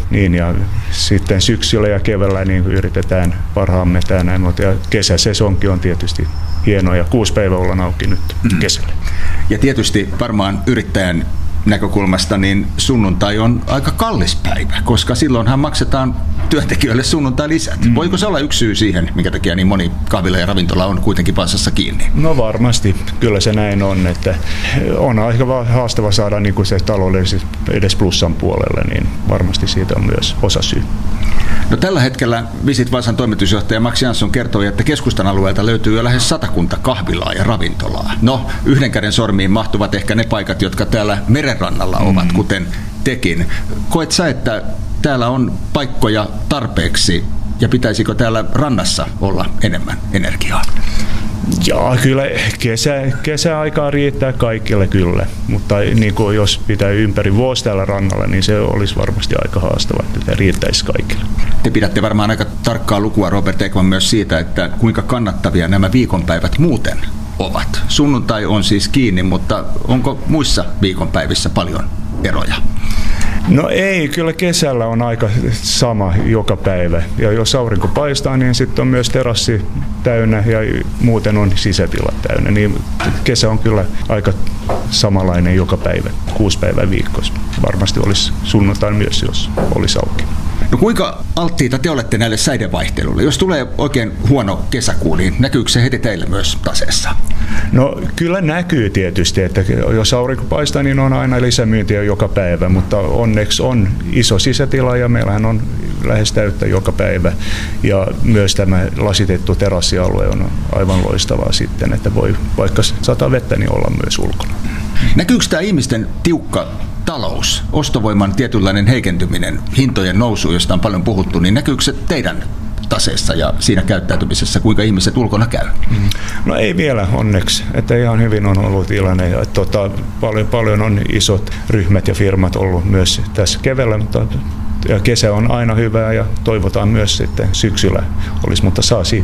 Niin, ja sitten syksyllä ja keväällä niin yritetään parhaamme näin, ja kesäsesonki on tietysti hieno ja 6 päivää ollaan auki nyt kesällä. Ja tietysti varmaan yrittäjän näkökulmasta niin sunnuntai on aika kallis päivä, koska silloinhan maksetaan työntekijöille sunnuntai-lisät. Voiko se olla yksi syy siihen, minkä takia niin moni kahvila ja ravintola on kuitenkin pansassa kiinni? No varmasti, kyllä se näin on, että on aika haastava saada niin kuin se taloudellisesti edes plussan puolelle, niin varmasti siitä on myös osa syy. No, tällä hetkellä Visit Vaasan toimitusjohtaja Max Jansson kertoi, että keskustan alueelta löytyy jo lähes 100 kahvilaa ja ravintolaa. No, yhden käden sormiin mahtuvat ehkä ne paikat, jotka täällä merenrannalla ovat, kuten tekin. Koet sä, että täällä on paikkoja tarpeeksi ja pitäisikö täällä rannassa olla enemmän energiaa? Joo, kyllä kesäaikaa riittää kaikille kyllä, mutta niin kuin jos pitää ympäri vuosi täällä rannalla, niin se olisi varmasti aika haastavaa, että riittäisi kaikille. Te pidätte varmaan aika tarkkaa lukua, Robert Ekman, myös siitä, että kuinka kannattavia nämä viikonpäivät muuten ovat. Sunnuntai on siis kiinni, mutta onko muissa viikonpäivissä paljon eroja? No ei, kyllä kesällä on aika sama joka päivä. Ja jos aurinko paistaa, niin sitten on myös terassi täynnä ja muuten on sisätilat täynnä. Niin kesä on kyllä aika samanlainen joka päivä, 6 päivää viikossa. Varmasti olisi sunnuntai myös, jos olisi auki. No, kuinka alttiita te olette näille säidevaihteluille? Jos tulee oikein huono kesäkuu, niin näkyykö se heti teille myös taseessa? No kyllä näkyy tietysti, että jos aurinko paistaa, niin on aina lisämyyntiä joka päivä, mutta onneksi on iso sisätila ja meillähän on lähes täyttä joka päivä. Ja myös tämä lasitettu terassialue on aivan loistavaa sitten, että voi vaikka sataa vettä, niin olla myös ulkona. Näkyykö tämä ihmisten tiukka talous, ostovoiman tietynlainen heikentyminen, hintojen nousu, josta on paljon puhuttu, niin näkyykö se teidän taseessa ja siinä käyttäytymisessä, kuinka ihmiset ulkona käy? No ei vielä onneksi, että ihan hyvin on ollut tilanne. Paljon on isot ryhmät ja firmat ollut myös tässä keväällä, mutta ja kesä on aina hyvää ja toivotaan myös sitten syksyllä olisi, mutta saa siitä.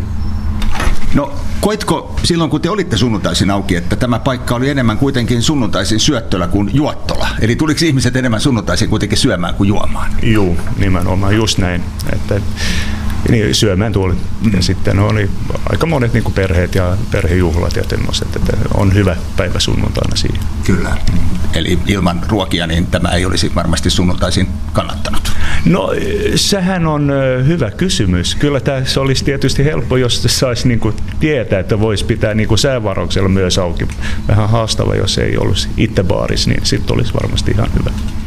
No, koitko silloin, kun te olitte sunnuntaisin auki, että tämä paikka oli enemmän kuitenkin sunnuntaisin syöttölä kuin juottola? Eli tuliko ihmiset enemmän sunnuntaisin kuitenkin syömään kuin juomaan? Joo, nimenomaan just näin. Että niin, syömään tuli. Ja sitten oli aika monet niin kuin perheet ja perhejuhlat ja tämmöiset, että on hyvä päivä sunnuntaina siihen. Kyllä. Eli ilman ruokia niin tämä ei olisi varmasti sunnuntaisin kannattanut. No, sehän on hyvä kysymys. Kyllä se olisi tietysti helppo, jos saisi niin kuin tietää, että voisi pitää niin kuin säävarauksella myös auki. Vähän haastava, jos ei olisi itse baaris, niin sitten olisi varmasti ihan hyvä.